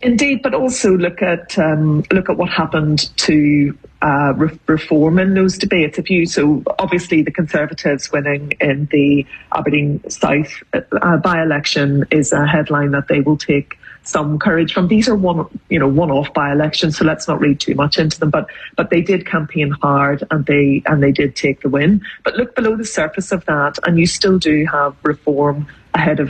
Indeed, but also look at what happened to reform in those debates. So obviously the Conservatives winning in the Aberdeen South by-election is a headline that they will take some courage from. These are one-off by-elections, so let's not read too much into them. But they did campaign hard, and they did take the win. But look below the surface of that, and you still do have reform ahead of